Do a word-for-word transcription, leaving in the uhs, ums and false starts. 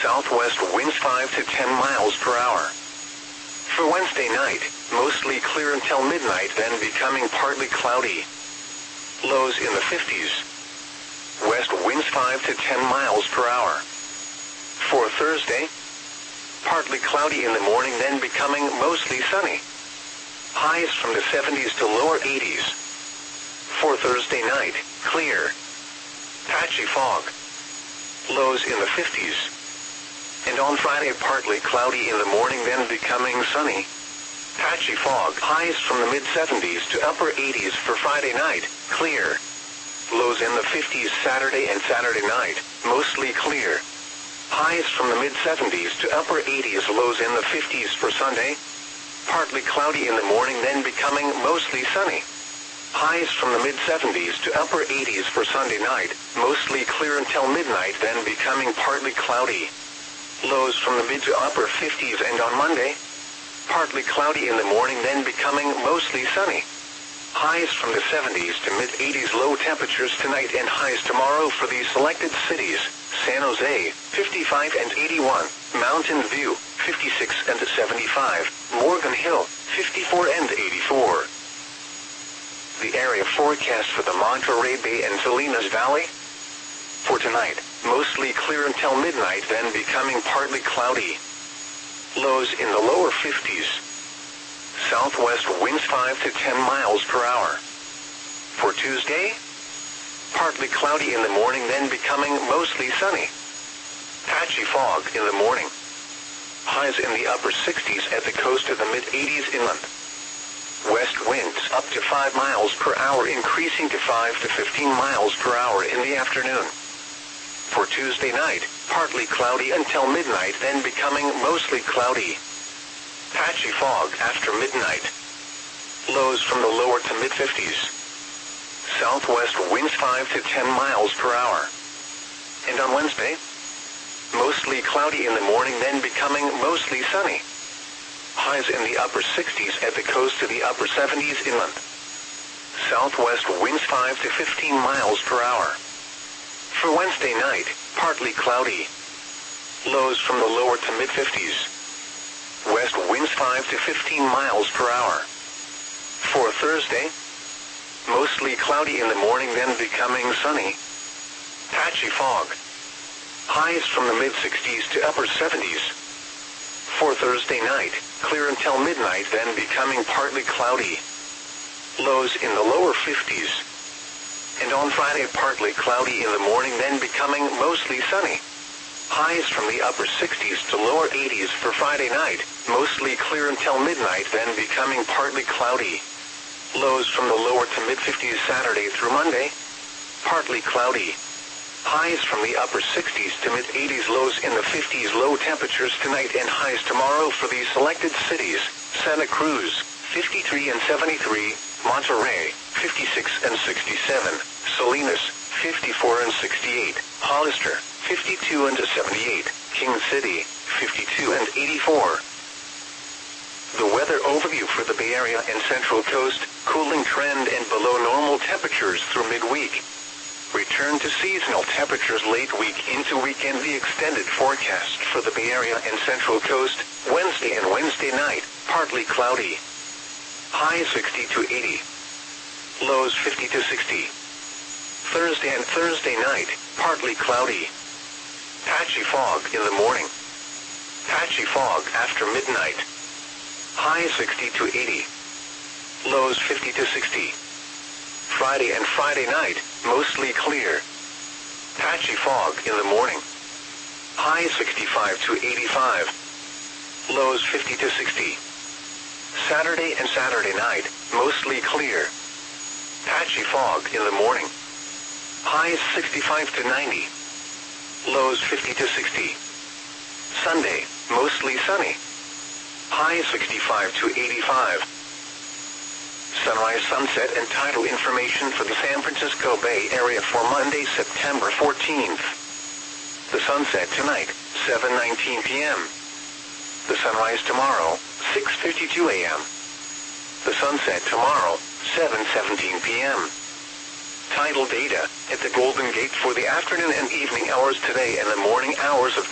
Southwest winds five to ten miles per hour. For Wednesday night, mostly clear until midnight, then becoming partly cloudy. Lows in the fifties. West winds five to ten miles per hour. For Thursday, partly cloudy in the morning, then becoming mostly sunny. Highs from the seventies to lower eighties. For Thursday night, clear. Patchy fog. Lows in the fifties. And on Friday, partly cloudy in the morning, then becoming sunny. Patchy fog. Highs from the mid-seventies to upper eighties for Friday night, clear. Lows in the fifties Saturday and Saturday night, mostly clear. Highs from the mid-seventies to upper eighties, lows in the fifties for Sunday. Partly cloudy in the morning, then becoming mostly sunny. Highs from the mid-seventies to upper eighties for Sunday night, mostly clear until midnight, then becoming partly cloudy. Lows from the mid to upper fifties, and on Monday, partly cloudy in the morning, then becoming mostly sunny. Highs from the seventies to mid-eighties, low temperatures tonight and highs tomorrow for these selected cities: San Jose, fifty-five and eighty-one, Mountain View, fifty-six and seventy-five, Morgan Hill, fifty-four and eighty-four. The area forecast for the Monterey Bay and Salinas Valley. For tonight, mostly clear until midnight, then becoming partly cloudy. Lows in the lower fifties. Southwest winds five to ten miles per hour. For Tuesday, partly cloudy in the morning, then becoming mostly sunny. Patchy fog in the morning. Highs in the upper sixties at the coast of the mid-eighties inland. West winds up to five miles per hour, increasing to five to fifteen miles per hour in the afternoon. For Tuesday night, partly cloudy until midnight, then becoming mostly cloudy. Patchy fog after midnight. Lows from the lower to mid-fifties. Southwest winds five to ten miles per hour. And on Wednesday, mostly cloudy in the morning, then becoming mostly sunny. Highs in the upper sixties at the coast to the upper seventies inland. Southwest winds five to fifteen miles per hour. For Wednesday night, partly cloudy. Lows from the lower to mid-fifties. West winds five to fifteen miles per hour. For Thursday, mostly cloudy in the morning, then becoming sunny. Patchy fog. Highs from the mid-sixties to upper seventies. For Thursday night, clear until midnight, then becoming partly cloudy. Lows in the lower fifties. And on Friday, partly cloudy in the morning, then becoming mostly sunny. Highs from the upper sixties to lower eighties for Friday night, mostly clear until midnight, then becoming partly cloudy. Lows from the lower to mid-fifties Saturday through Monday, partly cloudy. Highs from the upper sixties to mid-eighties, lows in the fifties, low temperatures tonight and highs tomorrow for these selected cities: Santa Cruz, fifty-three and seventy-three, Monterey, fifty-six and sixty-seven, Salinas, fifty-four and sixty-eight, Hollister, fifty-two and seventy-eight, King City, fifty-two and eighty-four. The weather overview for the Bay Area and Central Coast: cooling trend and below normal temperatures through midweek. Return to seasonal temperatures late week into weekend. The extended forecast for the Bay Area and Central Coast: Wednesday and Wednesday night, partly cloudy. Highs sixty to eighty. Lows fifty to sixty. Thursday and Thursday night, partly cloudy. Patchy fog in the morning. Patchy fog after midnight. Highs sixty to eighty. Lows fifty to sixty. Friday and Friday night, mostly clear. Patchy fog in the morning. Highs sixty-five to eighty-five. Lows fifty to sixty. Saturday and Saturday night, mostly clear. Patchy fog in the morning. Highs sixty-five to ninety. Lows fifty to sixty. Sunday, mostly sunny. Highs sixty-five to eighty-five. Sunrise, sunset, and tidal information for the San Francisco Bay Area for Monday, September fourteenth. The sunset tonight, seven nineteen p m The sunrise tomorrow, six fifty-two a m The sunset tomorrow, seven seventeen p m Tidal data at the Golden Gate for the afternoon and evening hours today and the morning hours of